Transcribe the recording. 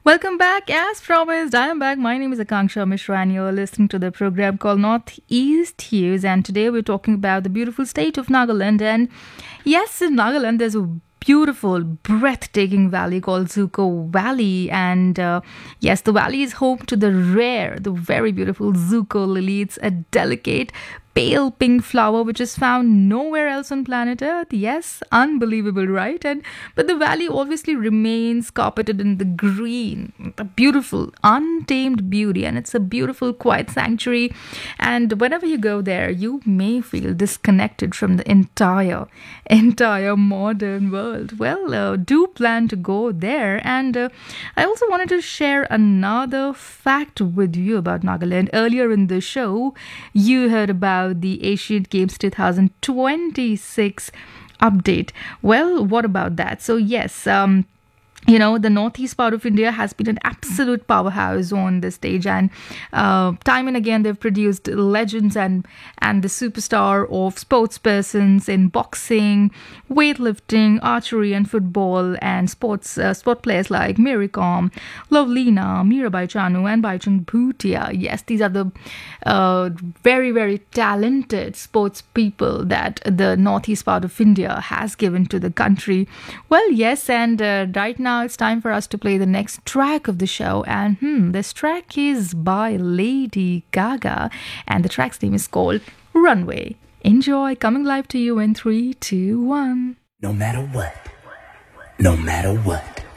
Welcome back. As promised, I am back. My name is Akanksha Mishra, and you're listening to the program called Northeast Hues. And today we're talking about the beautiful state of Nagaland. And yes, in Nagaland, there's a beautiful, breathtaking valley called Zuko Valley. And yes, the valley is home to the very beautiful Zuko lily. It's a delicate, pale pink flower which is found nowhere else on planet Earth. Yes, unbelievable, right? And but the valley obviously remains carpeted in the green, the beautiful, untamed beauty, and it's a beautiful, quiet sanctuary. And whenever you go there, you may feel disconnected from the entire modern world. Well, do plan to go there. And I also wanted to share another fact with you about Nagaland. Earlier in the show, you heard about the Asian Games 2026 update. Well, what about that? So, yes, the northeast part of India has been an absolute powerhouse on the stage, and time and again they've produced legends and the superstar of sports persons in boxing, weightlifting, archery, and football, and sport players like Mary Kom, Lovlina, Mirabai Chanu, and Baichung Bhutia. Yes, these are the very, very talented sports people that the northeast part of India has given to the country. Well, yes, and right now it's time for us to play the next track of the show. And this track is by Lady Gaga, and the track's name is called Runway. Enjoy, coming live to you in 3, 2, 1. No matter what, no matter what.